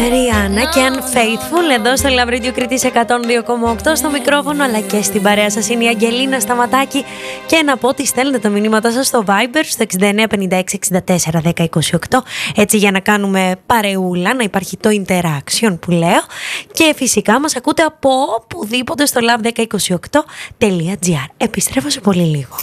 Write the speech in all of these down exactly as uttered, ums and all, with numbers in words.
Ριάννα και Unfaithful εδώ στο Love Radio Κρήτης εκατόν δύο κόμμα οκτώ, στο μικρόφωνο αλλά και στην παρέα σας είναι η Αγγελίνα Σταματάκη. Και να πω ότι στέλνετε τα μηνύματα σας στο Viber στο εξήντα εννέα πενήντα έξι εξήντα τέσσερα δέκα είκοσι οκτώ, έτσι για να κάνουμε παρεούλα, να υπάρχει το interaction που λέω. Και φυσικά μας ακούτε από οπουδήποτε στο λαβ δέκα είκοσι οκτώ τελεία τζι άρ. Επιστρέφω σε πολύ λίγο.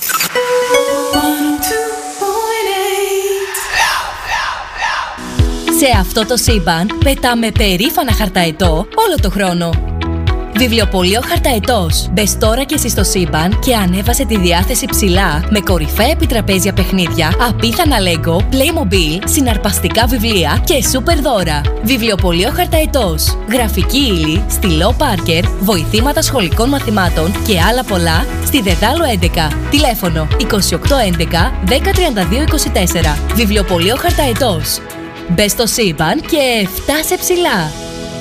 Σε αυτό το σύμπαν πετάμε περήφανα χαρταετό όλο το χρόνο. Βιβλιοπωλείο Χαρταετός. Μπες τώρα και εσύ στο σύμπαν και ανέβασε τη διάθεση ψηλά με κορυφαία επιτραπέζια παιχνίδια, απίθανα Lego, Playmobil, συναρπαστικά βιβλία και σούπερ δώρα. Βιβλιοπωλείο Χαρταετός. Γραφική ύλη, στυλό Πάρκερ, βοηθήματα σχολικών μαθημάτων και άλλα πολλά στη Δεδάλου έντεκα. Τηλέφωνο είκοσι οκτώ έντεκα δέκα τριάντα δύο είκοσι τέσσερα. Βιβλιοπωλείο Χαρταετός. Μπες στο σύμπαν και φτάσε ψηλά.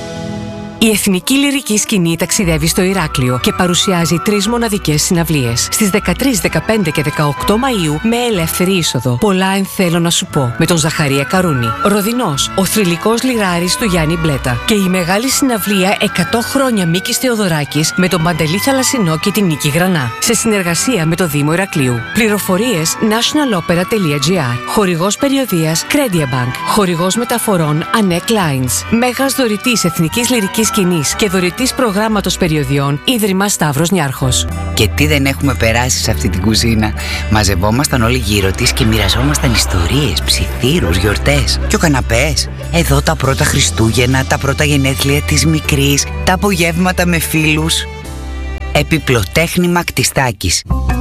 Η Εθνική Λυρική Σκηνή ταξιδεύει στο Ηράκλειο και παρουσιάζει τρεις μοναδικές συναυλίες. Στις δεκατρείς, δεκαπέντε και δεκαοκτώ Μαΐου με ελεύθερη είσοδο. Πολλά εν θέλω να σου πω με τον Ζαχαρία Καρούνη. Ροδινός, ο θρυλικός λιράρης του Γιάννη Μπλέτα. Και η μεγάλη συναυλία εκατό χρόνια Μίκης Θεοδωράκης με τον Παντελή Θαλασσινό και την Νίκη Γρανά. Σε συνεργασία με το Δήμο Ηρακλείου. Πληροφορίες national opera τελεία τζι άρ. Χορηγός περιοδείας Credia Bank. Χορηγός μεταφορών Anec Lines. Μέγας δωρητής Εθνικής Λυρικής Σκηνής και δωρητής προγράμματος περιοδιών Ίδρυμα Σταύρος Νιάρχος. Και τι δεν έχουμε περάσει σε αυτή την κουζίνα. Μαζευόμασταν όλοι γύρω της και μοιραζόμασταν ιστορίες, ψιθύρους, γιορτές. Και ο καναπές. Εδώ τα πρώτα Χριστούγεννα, τα πρώτα γενέθλια της μικρής, τα απογεύματα με φίλους. Επιπλοτέχνημα Κτιστάκης.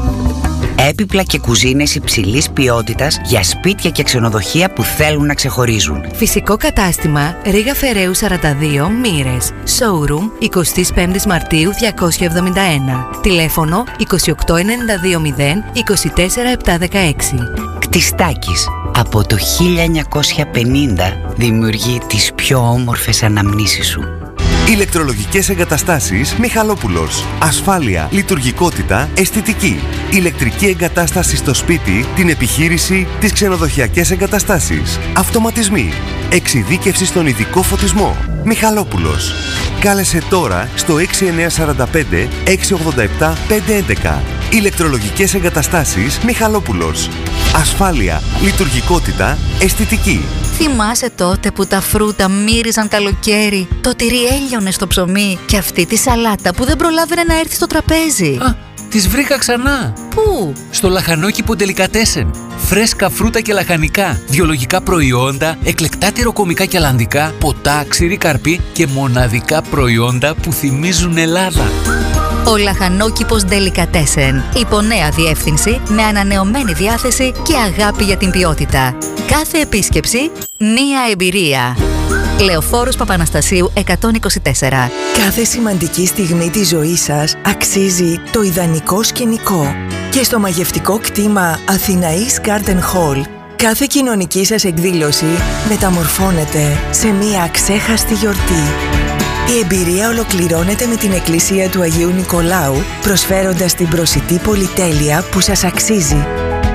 Έπιπλα και κουζίνες υψηλής ποιότητας για σπίτια και ξενοδοχεία που θέλουν να ξεχωρίζουν. Φυσικό κατάστημα Ρήγα Φεραίου σαράντα δύο Μοίρες. Showroom εικοστή πέμπτη Μαρτίου διακόσια εβδομήντα ένα. Τηλέφωνο είκοσι οκτώ ενενήντα δύο μηδέν είκοσι τέσσερα επτακόσια δεκαέξι. Κτιστάκης. Από το χίλια εννιακόσια πενήντα δημιουργεί τις πιο όμορφες αναμνήσεις σου. Ηλεκτρολογικές εγκαταστάσεις Μιχαλόπουλος. Ασφάλεια, λειτουργικότητα, αισθητική. Ηλεκτρική εγκατάσταση στο σπίτι, την επιχείρηση, τις ξενοδοχειακές εγκαταστάσεις. Αυτοματισμοί. Εξειδίκευση στον ειδικό φωτισμό. Μιχαλόπουλος. Κάλεσε τώρα στο έξι εννέα τέσσερα πέντε έξι ογδόντα επτά πεντακόσια έντεκα. Ηλεκτρολογικές εγκαταστάσεις Μιχαλόπουλος. Ασφάλεια, λειτουργικότητα, αισθητική. Θυμάσαι τότε που τα φρούτα μύριζαν καλοκαίρι, το τυρί έλειωνε στο ψωμί και αυτή τη σαλάτα που δεν προλάβαινε να έρθει στο τραπέζι? Α, τις βρήκα ξανά. Πού? Στο λαχανόκηπο Ντελικατέσεν. Φρέσκα φρούτα και λαχανικά, βιολογικά προϊόντα, εκλεκτά τυροκομικά και αλλαντικά, ποτά, ξηρή καρπή και μοναδικά προϊόντα που θυμίζουν Ελλάδα. Ο λαχανόκηπος Ντελικατέσεν. Υπό νέα διεύθυνση, με ανανεωμένη διάθεση και αγάπη για την ποιότητα. Κάθε επίσκεψη, μία εμπειρία. Λεωφόρος Παπαναστασίου εκατόν είκοσι τέσσερα. Κάθε σημαντική στιγμή της ζωής σας αξίζει το ιδανικό σκηνικό. Και στο μαγευτικό κτήμα Αθηναής Garden Hall, κάθε κοινωνική σας εκδήλωση μεταμορφώνεται σε μία αξέχαστη γιορτή. Η εμπειρία ολοκληρώνεται με την εκκλησία του Αγίου Νικολάου, προσφέροντας την προσιτή πολυτέλεια που σας αξίζει.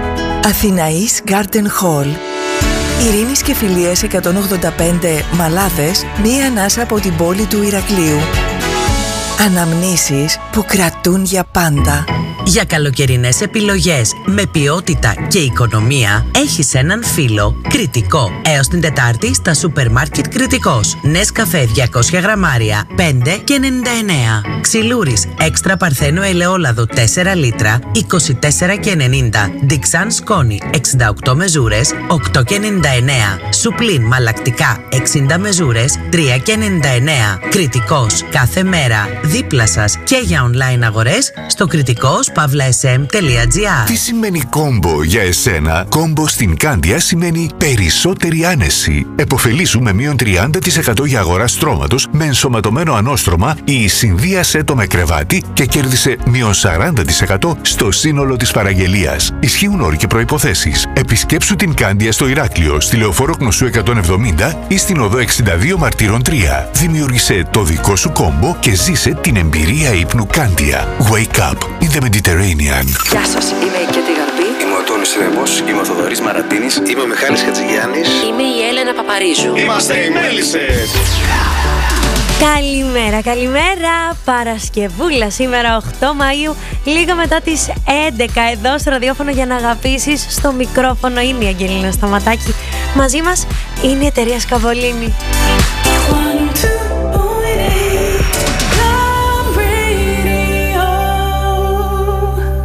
Αθηναής Garden Hall. Ειρήνης και Φιλίας εκατόν ογδόντα πέντε Μαλάδες, μία ανάσα από την πόλη του Ηρακλείου. Αναμνήσεις που κρατούν για πάντα. Για καλοκαιρινές επιλογές με ποιότητα και οικονομία έχεις έναν φίλο Κρητικό. Έως την Τετάρτη στα σούπερ μάρκετ Κρητικός. Νεσκαφέ διακόσια γραμμάρια πέντε και ενενήντα εννέα. Ξυλούρης έξτρα παρθένο ελαιόλαδο τέσσερα λίτρα είκοσι τέσσερα και ενενήντα. Ντιξάν σκόνη εξήντα οκτώ μεζούρες οκτώ και ενενήντα εννέα. Σουπλίν μαλακτικά εξήντα μεζούρες τρία και ενενήντα εννέα. Κρητικός κάθε μέρα δίπλα σας και για online αγορές στο κριτικός παύλα ες εμ τελεία τζι άρ. Τι σημαίνει κόμπο για εσένα? Κόμπο στην Κάνδια σημαίνει περισσότερη άνεση. Εποφελήσου με μείον τριάντα τοις εκατό για αγορά στρώματος με ενσωματωμένο ανώστρωμα ή συνδύασέ το με κρεβάτι και κέρδισε μείον σαράντα τοις εκατό στο σύνολο της παραγγελίας. Ισχύουν όροι και προϋποθέσεις. Επισκέψου την Κάνδια στο Ηράκλειο, στη Λεωφόρο Κνωσού εκατόν εβδομήντα ή στην οδό εξήντα δύο Μαρτύρων τρία. Δημιούργησε το δικό σου κόμπο και ζήσε την εμπειρία ύπνου Κάνδια. Wake up in the Mediterranean. Γεια σας, είμαι η Κέτη Γαρμπή. Είμαι ο Τόνης Ρεπός, είμαι ο Θοδωρής Μαρατίνης. Είμαι ο Μιχάλης Χατζηγιάννης. Είμαι η Έλενα Παπαρίζου. Είμαστε οι Μέλισσες. Καλημέρα, καλημέρα. Παρασκευούλα σήμερα οκτώ Μαΐου, λίγο μετά τις έντεκα, εδώ στο ραδιόφωνο για να αγαπήσεις. Στο μικρόφωνο είναι η Αγγελίνα Σταματάκη. Μαζί μας είναι η εταιρεία Σκαβολίνη.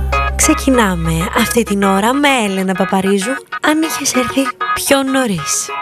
Ξεκινάμε αυτή την ώρα με Έλενα Παπαρίζου. Αν είχες έρθει πιο νωρίς.